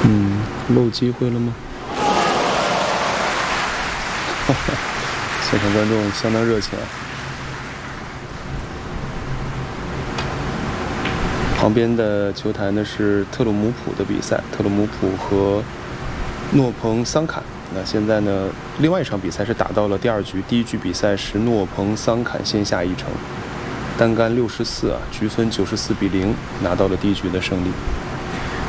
漏机会了吗？现场观众相当热情啊。旁边的球台呢是特鲁姆普的比赛，特鲁姆普和诺彭桑坎。那现在呢，另外一场比赛是打到了第2局，第1局比赛是诺彭桑坎先下一城，单杆64啊，局分94比0，拿到了第1局的胜利。